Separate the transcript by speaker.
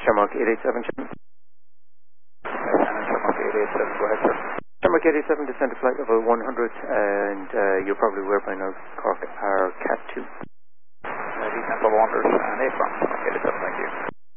Speaker 1: Shamrock 887, Jim.
Speaker 2: Shamrock 887, go ahead, sir.
Speaker 1: Shamrock 887, descend to flight level 100, and you're probably aware by now, Cork are Cat 2.
Speaker 2: Descent level 100, and 8 from Shamrock 887, thank you.